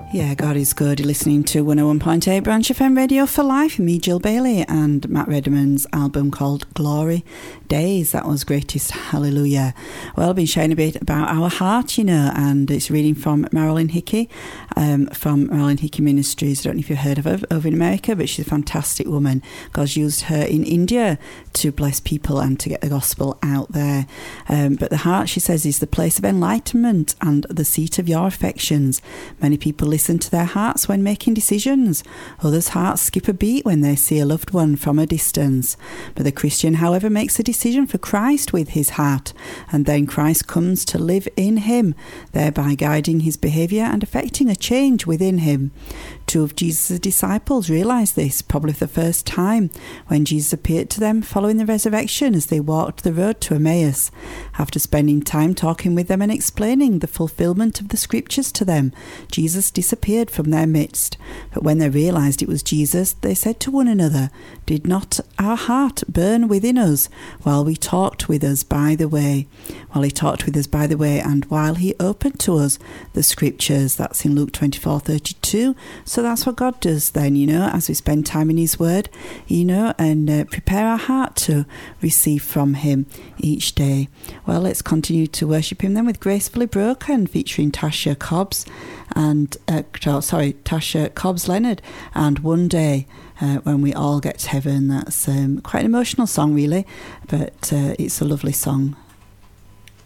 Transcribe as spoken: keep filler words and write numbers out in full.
Yeah, God is good. You're listening to one oh one point eight Branch F M Radio for Life. Me, Jill Bailey, and Matt Redman's album called Glory Days. That was Greatest Hallelujah. Well, I've been sharing a bit about our heart, you know, and it's reading from Marilyn Hickey, um, from Marilyn Hickey Ministries. I don't know if you've heard of her over in America, but she's a fantastic woman. God's used her in India to bless people and to get the gospel out there. Um, but the heart, she says, is the place of enlightenment and the seat of your affections. Many people listen to their hearts when making decisions. Others' hearts skip a beat when they see a loved one from a distance. But the Christian, however, makes a decision for Christ with his heart, and then Christ comes to live in him, thereby guiding his behaviour and affecting a change within him. Two of Jesus' disciples realised this, probably for the first time, when Jesus appeared to them following the resurrection as they walked the road to Emmaus. After spending time talking with them and explaining the fulfilment of the scriptures to them, Jesus disappeared from their midst. But when they realised it was Jesus, they said to one another, "Did not our heart burn within us while we talked with us by the way?" While he talked with us by the way, and while he opened to us the scriptures. That's in Luke twenty-four thirty-two. So that's what God does then, you know, as we spend time in his word, you know, and uh, prepare our heart to receive from him each day. Well, let's continue to worship him then with Gracefully Broken, featuring Tasha Cobbs and, uh, sorry, Tasha Cobbs-Leonard, and One Day. Uh, when we all get to heaven. That's um, quite an emotional song, really, but uh, it's a lovely song.